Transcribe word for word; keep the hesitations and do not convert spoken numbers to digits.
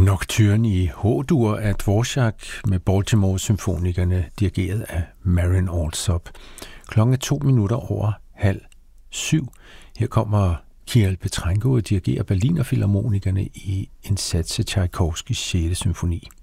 Nocturne i H-dur af Dvorak med Baltimore-symfonikerne dirigeret af Marin Alsop. Klokken er to minutter over halv syv. Her kommer Kirill Petrenko og dirigerer Berliner Filharmonikerne i en sats af Tchaikovskys sjette symfoni.